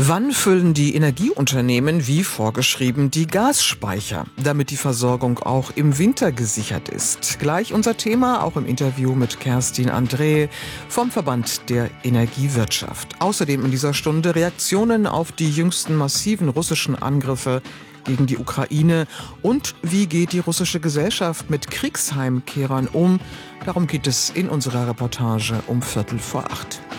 Wann füllen die Energieunternehmen wie vorgeschrieben die Gasspeicher, damit die Versorgung auch im Winter gesichert ist? Gleich unser Thema, auch im Interview mit Kerstin André vom Verband der Energiewirtschaft. Außerdem in dieser Stunde Reaktionen auf die jüngsten massiven russischen Angriffe gegen die Ukraine und wie geht die russische Gesellschaft mit Kriegsheimkehrern um? Darum geht es in unserer Reportage um 7:45.